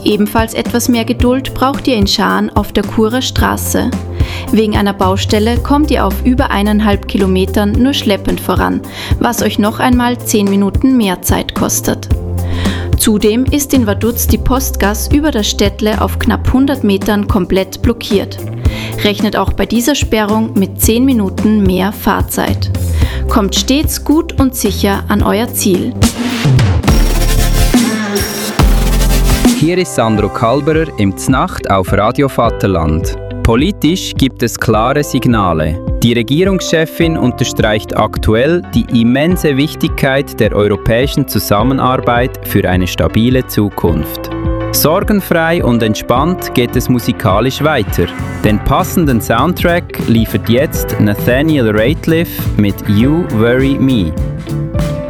Ebenfalls etwas mehr Geduld braucht ihr in Schaan auf der Churer Straße. Wegen einer Baustelle kommt ihr auf über 1,5 Kilometern nur schleppend voran, was euch noch einmal 10 Minuten mehr Zeit kostet. Zudem ist in Vaduz die Postgasse über das Städtle auf knapp 100 Metern komplett blockiert. Rechnet auch bei dieser Sperrung mit 10 Minuten mehr Fahrzeit. Kommt stets gut und sicher an euer Ziel. Hier ist Sandro Kalberer im Znacht auf Radio Vaterland. Politisch gibt es klare Signale. Die Regierungschefin unterstreicht aktuell die immense Wichtigkeit der europäischen Zusammenarbeit für eine stabile Zukunft. Sorgenfrei und entspannt geht es musikalisch weiter. Den passenden Soundtrack liefert jetzt Nathaniel Rateliff mit You Worry Me.